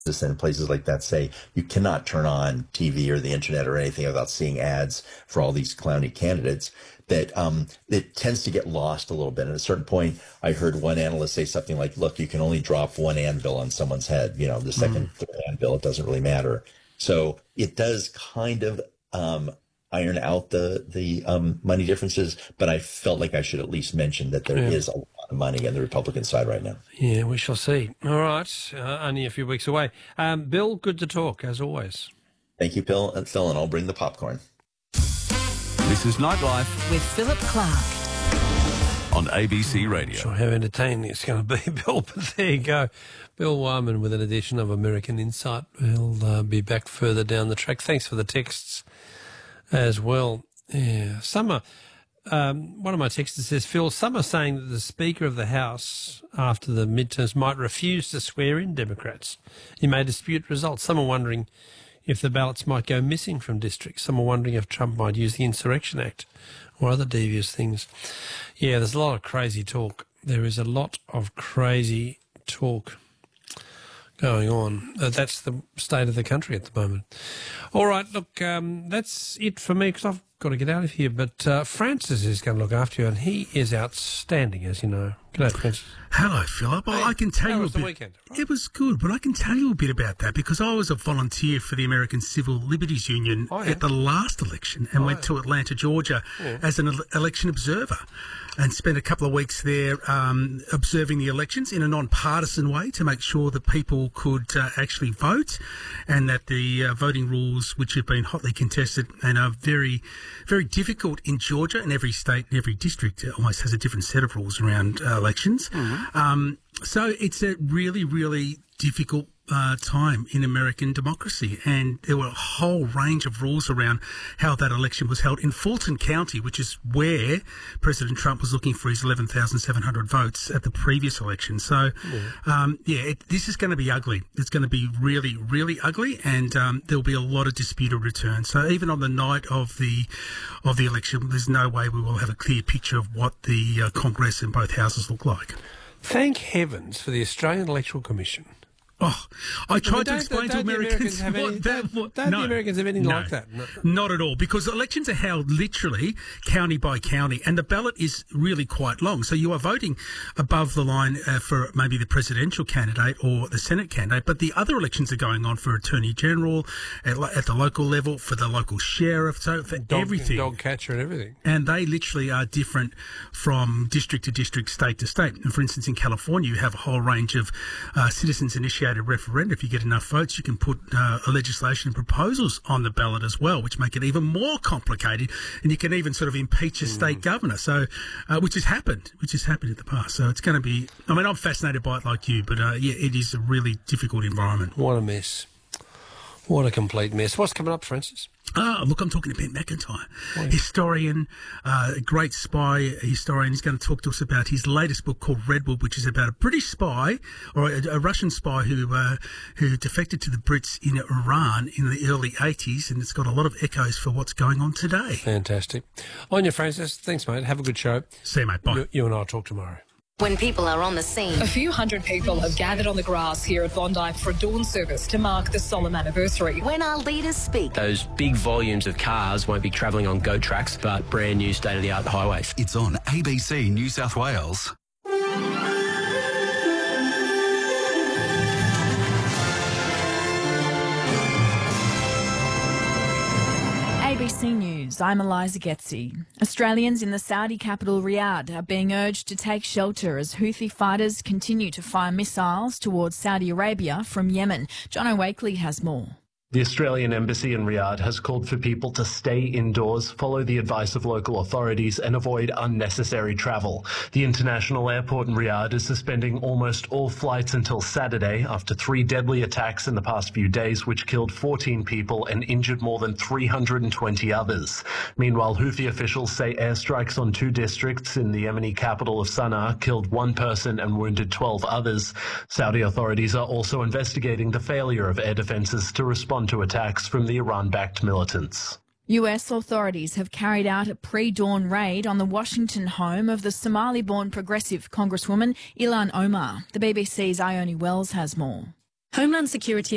and places like that say you cannot turn on TV or the internet or anything without seeing ads for all these clowny candidates, that it tends to get lost a little bit. And at a certain point, I heard one analyst say something like, look, you can only drop one anvil on someone's head. You know, the second third anvil, it doesn't really matter. So it does kind of iron out the money differences, but I felt like I should at least mention that there is a lot of money on the Republican side right now. Yeah, we shall see. All right, only a few weeks away. Bill, good to talk, as always. Thank you, Phil, and I'll bring the popcorn. This is Nightlife with Philip Clark on ABC Radio. Not sure how entertaining it's going to be, Bill, but there you go. Bill Wyman with an edition of American Insight. We'll be back further down the track. Thanks for the texts as well. Yeah, Summer, one of my texters says, Phil, some are saying that the Speaker of the House after the midterms might refuse to swear in Democrats. He may dispute results. Some are wondering if the ballots might go missing from districts. Some are wondering if Trump might use the Insurrection Act or other devious things. Yeah, there's a lot of crazy talk. There is a lot of crazy talk going on. That's the state of the country at the moment. All right, look, that's it for me because I've got to get out of here. But Francis is going to look after you, and he is outstanding, as you know. G'day, Francis. Hello, Philip. Hey, I can tell you a was the bit. weekend? It was good, but I can tell you a bit about that because I was a volunteer for the American Civil Liberties Union at the last election and went to Atlanta, Georgia as an election observer and spent a couple of weeks there observing the elections in a non-partisan way to make sure that people could actually vote and that the voting rules, which have been hotly contested and are very, very difficult in Georgia, and every state and every district almost has a different set of rules around elections. So it's a really, really difficult time in American democracy, and there were a whole range of rules around how that election was held in Fulton County, which is where President Trump was looking for his 11,700 votes at the previous election. So, this is going to be ugly. It's going to be really, really ugly, and there'll be a lot of disputed returns. So even on the night of the election, there's no way we will have a clear picture of what the Congress and both houses look like. Thank heavens for the Australian Electoral Commission. Oh, I tried to explain to Americans don't the Americans have anything like that? No, not at all, because elections are held literally county by county, and the ballot is really quite long. So you are voting above the line for maybe the presidential candidate or the Senate candidate, but the other elections are going on for Attorney General, at the local level, for the local sheriff, so for everything. Dog catcher and everything. And they literally are different from district to district, state to state. And for instance, in California, you have a whole range of citizens-initiated referenda. If you get enough votes, you can put legislation and proposals on the ballot as well, which make it even more complicated. And you can even sort of impeach a state governor. So, which has happened in the past. So it's going to be, I mean, I'm fascinated by it like you, but it is a really difficult environment. What a mess. What a complete mess. What's coming up, Francis? Look, I'm talking to Ben McIntyre, historian, a great spy historian. He's going to talk to us about his latest book called Redwood, which is about a British spy or a Russian spy who defected to the Brits in Iran in the early 80s, and it's got a lot of echoes for what's going on today. Fantastic. On you, Francis. Thanks, mate. Have a good show. See you, mate. Bye. You and I will talk tomorrow. when people are on the scene. A few hundred people have gathered on the grass here at Bondi for a dawn service to mark the solemn anniversary. When our leaders speak. Those big volumes of cars won't be travelling on GO tracks, but brand new state-of-the-art highways. It's on ABC New South Wales. ABC News, I'm Eliza Getzi. Australians in the Saudi capital Riyadh are being urged to take shelter as Houthi fighters continue to fire missiles towards Saudi Arabia from Yemen. John Wakely has more. The Australian Embassy in Riyadh has called for people to stay indoors, follow the advice of local authorities and avoid unnecessary travel. The international airport in Riyadh is suspending almost all flights until Saturday after 3 deadly attacks in the past few days, which killed 14 people and injured more than 320 others. Meanwhile, Houthi officials say airstrikes on 2 districts in the Yemeni capital of Sana'a killed 1 person and wounded 12 others. Saudi authorities are also investigating the failure of air defences to respond to attacks from the Iran-backed militants. US authorities have carried out a pre-dawn raid on the Washington home of the Somali-born progressive Congresswoman Ilhan Omar. The BBC's Ione Wells has more. Homeland Security